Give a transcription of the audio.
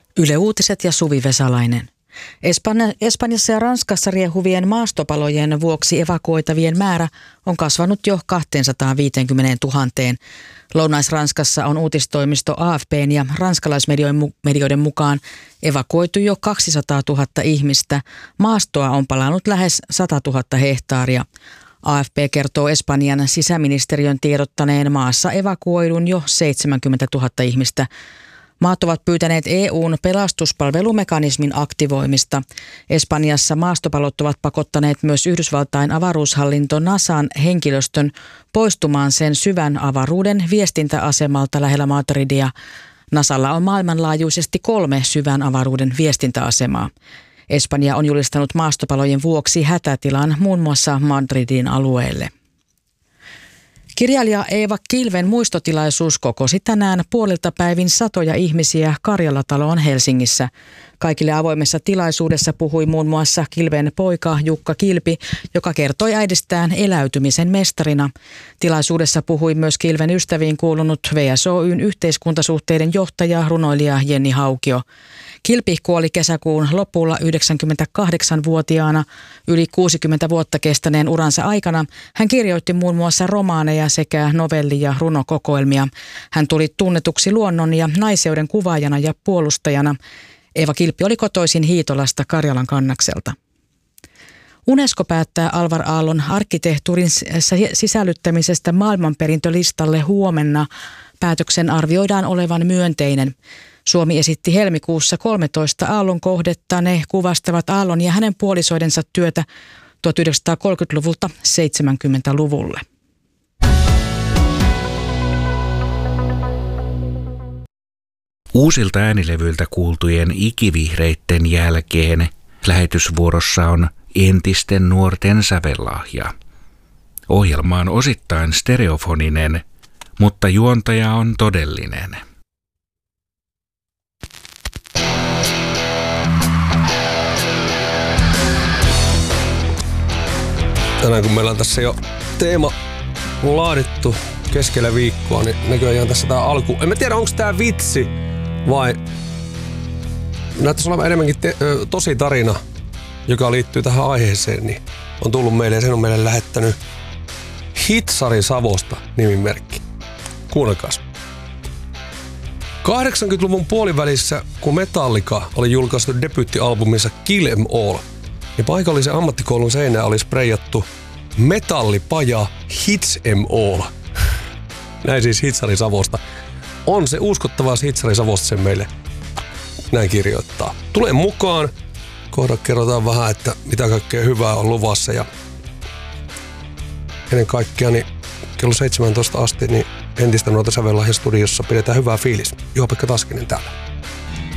Yle Uutiset ja Suvi Vesalainen. Espanjassa ja Ranskassa riehuvien maastopalojen vuoksi evakuoitavien määrä on kasvanut jo 250 000. Lounais-Ranskassa on uutistoimisto AFP:n ja ranskalaismedioiden mukaan evakuoitu jo 200 000 ihmistä. Maastoa on palannut lähes 100 000 hehtaaria. AFP kertoo Espanjan sisäministeriön tiedottaneen maassa evakuoidun jo 70 000 ihmistä. Maat ovat pyytäneet EU:n pelastuspalvelumekanismin aktivoimista. Espanjassa maastopalot ovat pakottaneet myös Yhdysvaltain avaruushallinto NASAn henkilöstön poistumaan sen syvän avaruuden viestintäasemalta lähellä Madridia. NASAlla on maailmanlaajuisesti 3 syvän avaruuden viestintäasemaa. Espanja on julistanut maastopalojen vuoksi hätätilan muun muassa Madridin alueelle. Kirjailija Eeva Kilven muistotilaisuus kokosi tänään puolilta päivin satoja ihmisiä Karjalataloon Helsingissä. Kaikille avoimessa tilaisuudessa puhui muun muassa Kilven poika Jukka Kilpi, joka kertoi äidistään eläytymisen mestarina. Tilaisuudessa puhui myös Kilven ystäviin kuulunut VSOY:n yhteiskuntasuhteiden johtaja, runoilija Jenni Haukio. Kilpi kuoli kesäkuun lopulla 98-vuotiaana. Yli 60 vuotta kestäneen uransa aikana hän kirjoitti muun muassa romaaneja sekä novelli- ja runokokoelmia. Hän tuli tunnetuksi luonnon ja naiseuden kuvaajana ja puolustajana. Eeva Kilpi oli kotoisin Hiitolasta Karjalan Kannakselta. UNESCO päättää Alvar Aallon arkkitehtuurin sisällyttämisestä maailmanperintölistalle huomenna. Päätöksen arvioidaan olevan myönteinen. Suomi esitti helmikuussa 13 Aallon kohdetta. Ne kuvastavat Aallon ja hänen puolisoidensa työtä 1930-luvulta 70-luvulle. Uusilta äänilevyiltä kuultujen ikivihreitten jälkeen lähetysvuorossa on entisten nuorten sävellahja. Ohjelma on osittain stereofoninen, mutta juontaja on todellinen. Tänään kun meillä on tässä jo teema laadittu keskellä viikkoa, niin näköjään tässä tää alku. En mä tiedä, onko tää vitsi vai näyttäisi olevan enemmänkin tosi tarina, joka liittyy tähän aiheeseen, niin on tullut meille ja sen on meille lähettänyt Hitsari Savosta nimimerkki. Kuunnelkaas. 80-luvun puolivälissä, kun Metallica oli julkaistu debyyttialbuminsa Kill 'Em All, niin paikallisen ammattikoulun seinään oli spreijattu metallipaja Hits 'Em All. Näin siis Hitsari Savosta. On se uskottavaa Hitsari Savosta sen meille näin kirjoittaa. Tule mukaan. Kohta kerrotaan vähän, että mitä kaikkea hyvää on luvassa. Ja ennen kaikkea niin kello 17 asti niin entistä nuorta sävellahja studiossa pidetään hyvää fiilis. Juha-Pekka Taskinen täällä.